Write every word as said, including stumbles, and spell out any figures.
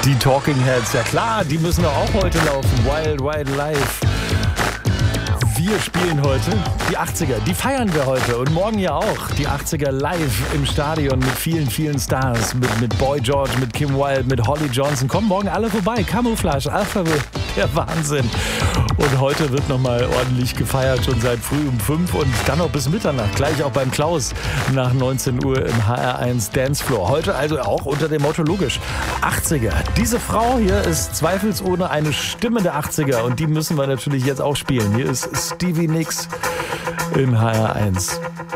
Die Talking Heads, ja klar, die müssen doch auch heute laufen. Wild Wild Life. Wir spielen heute die achtziger, die feiern wir heute und morgen ja auch. Die achtziger live im Stadion mit vielen, vielen Stars. Mit, mit Boy George, mit Kim Wilde, mit Holly Johnson. Kommen morgen alle vorbei. Camouflage, Alphabet, der Wahnsinn. Und heute wird nochmal ordentlich gefeiert, schon seit früh um fünf und dann noch bis Mitternacht. Gleich auch beim Klaus nach neunzehn Uhr im H R eins Dancefloor. Heute also auch unter dem Motto logisch achtziger. Diese Frau hier ist zweifelsohne eine Stimme der achtziger und die müssen wir natürlich jetzt auch spielen. Hier ist Stevie Nicks im H R eins.